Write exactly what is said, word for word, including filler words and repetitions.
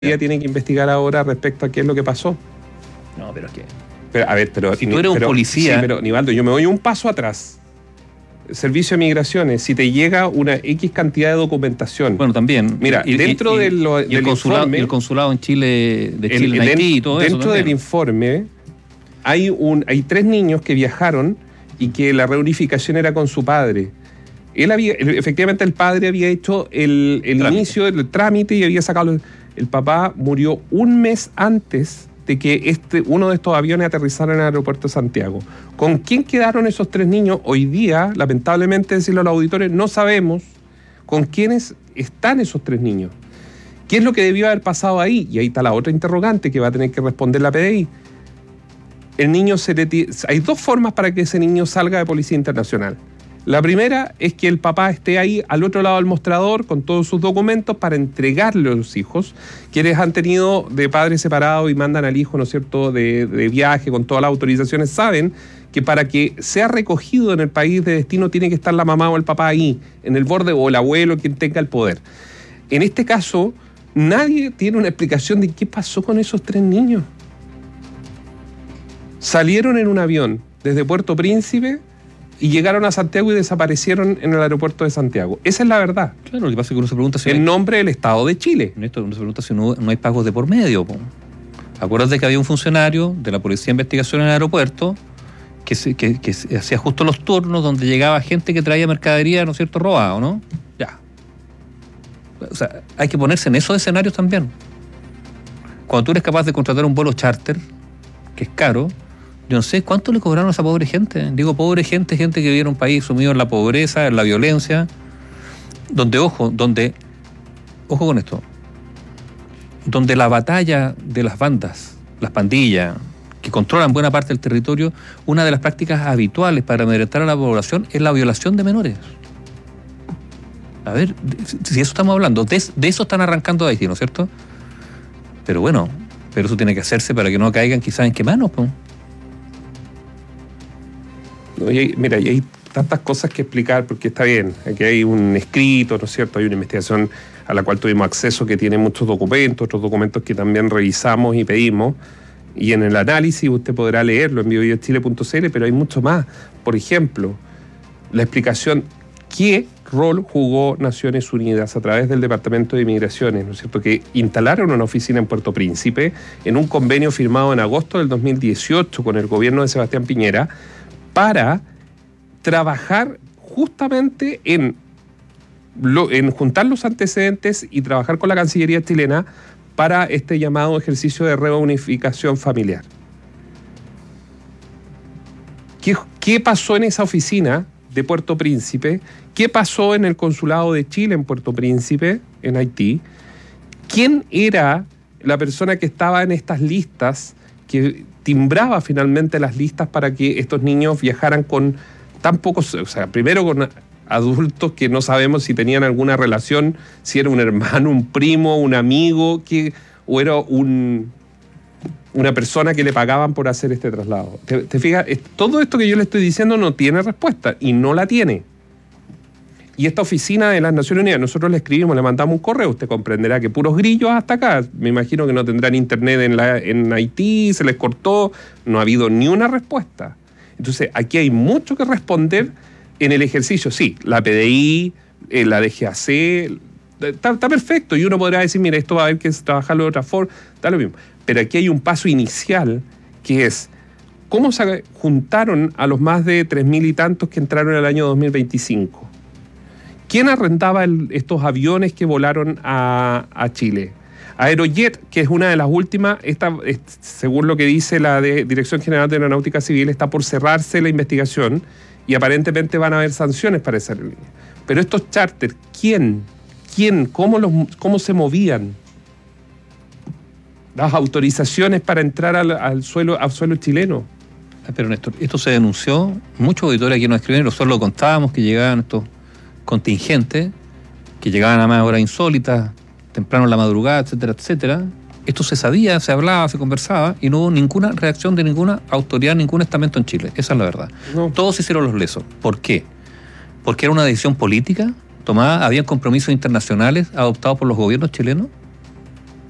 Ella tiene que investigar ahora respecto a qué es lo que pasó. No, pero es que... Pero, a ver, pero... Si tú eres pero, un policía... Sí, pero, Nivaldo, yo me voy un paso atrás. Servicio de Migraciones, si te llega una X cantidad de documentación... Bueno, también. Mira, y, dentro y, de lo, y del el consulado, informe... Y el consulado en Chile, de Chile el, en Haití den, y todo dentro eso. Dentro del informe hay, un, hay tres niños que viajaron y que la reunificación era con su padre. Él había, efectivamente el padre había hecho el, el inicio del trámite y había sacado... El papá murió un mes antes de que este, uno de estos aviones aterrizara en el aeropuerto de Santiago. ¿Con quién quedaron esos tres niños? Hoy día, lamentablemente, decirlo a los auditores, no sabemos con quiénes están esos tres niños. ¿Qué es lo que debió haber pasado ahí? Y ahí está la otra interrogante que va a tener que responder la P D I. El niño se le t- Hay dos formas para que ese niño salga de Policía Internacional. La primera es que el papá esté ahí al otro lado del mostrador con todos sus documentos para entregarle a los hijos, quienes han tenido de padres separados y mandan al hijo, ¿no es cierto?, de, de viaje con todas las autorizaciones, saben que para que sea recogido en el país de destino tiene que estar la mamá o el papá ahí, en el borde, o el abuelo, quien tenga el poder. En este caso, nadie tiene una explicación de qué pasó con esos tres niños. Salieron en un avión desde Puerto Príncipe y llegaron a Santiago y desaparecieron en el aeropuerto de Santiago. Esa es la verdad. Claro, lo que pasa es que uno se pregunta si... En hay... nombre del Estado de Chile. Esto uno se pregunta si no, no hay pagos de por medio. Po. Acuérdate que había un funcionario de la Policía de Investigación en el aeropuerto que, se, que, que se hacía justo los turnos donde llegaba gente que traía mercadería, ¿no es cierto?, robado, ¿no? Ya. O sea, hay que ponerse en esos escenarios también. Cuando tú eres capaz de contratar un vuelo charter, que es caro, yo no sé cuánto le cobraron a esa pobre gente. Digo, pobre gente, gente que vive en un país sumido en la pobreza, en la violencia, donde, ojo, donde, ojo con esto, donde la batalla de las bandas, las pandillas, que controlan buena parte del territorio, una de las prácticas habituales para amedrentar a la población es la violación de menores. A ver, si eso estamos hablando, de, de eso están arrancando de Haití, ¿no es cierto? Pero bueno, pero eso tiene que hacerse para que no caigan quizás en qué manos, pues. Y hay, mira, y hay tantas cosas que explicar, porque está bien, aquí hay un escrito, ¿no es cierto? Hay una investigación a la cual tuvimos acceso que tiene muchos documentos, otros documentos que también revisamos y pedimos, y en el análisis usted podrá leerlo en biochile punto c l, pero hay mucho más. Por ejemplo, la explicación, ¿qué rol jugó Naciones Unidas a través del Departamento de Migraciones, ¿no es cierto?, que instalaron una oficina en Puerto Príncipe en un convenio firmado en agosto del dos mil dieciocho con el gobierno de Sebastián Piñera, para trabajar justamente en, lo, en juntar los antecedentes y trabajar con la Cancillería chilena para este llamado ejercicio de reunificación familiar. ¿Qué, qué pasó en esa oficina de Puerto Príncipe? ¿Qué pasó en el Consulado de Chile en Puerto Príncipe, en Haití? ¿Quién era la persona que estaba en estas listas, que timbraba finalmente las listas para que estos niños viajaran con tan pocos, o sea, primero con adultos que no sabemos si tenían alguna relación, si era un hermano, un primo, un amigo, que, o era un, una persona que le pagaban por hacer este traslado? ¿Te, te fijas? Todo esto que yo le estoy diciendo no tiene respuesta, y no la tiene. Y esta oficina de las Naciones Unidas, nosotros le escribimos, le mandamos un correo, usted comprenderá que puros grillos hasta acá. Me imagino que no tendrán internet en, la, en Haití, se les cortó, no ha habido ni una respuesta. Entonces, aquí hay mucho que responder en el ejercicio. Sí, la P D I, eh, la D G A C, está, está perfecto, y uno podrá decir, mira, esto va a haber que trabajarlo de otra forma, está lo mismo. Pero aquí hay un paso inicial, que es cómo se juntaron a los más de tres mil y tantos que entraron en el año dos mil veinticinco. ¿Quién arrendaba el, estos aviones que volaron a, a Chile? Aerojet, que es una de las últimas, esta, es, según lo que dice la de Dirección General de Aeronáutica Civil, está por cerrarse la investigación y aparentemente van a haber sanciones para esa línea. Pero estos charters, ¿quién? ¿Quién? ¿Cómo, los, cómo se movían? Las autorizaciones para entrar al, al, suelo, al suelo chileno. Pero Néstor, esto se denunció, muchos auditores aquí nos escribieron, nosotros lo contábamos que llegaban estos contingentes, que llegaban a más horas insólitas, temprano en la madrugada, etcétera, etcétera. Esto se sabía, se hablaba, se conversaba, y no hubo ninguna reacción de ninguna autoridad, ningún estamento en Chile. Esa es la verdad. No. Todos hicieron los lesos. ¿Por qué? Porque era una decisión política tomada, habían compromisos internacionales adoptados por los gobiernos chilenos.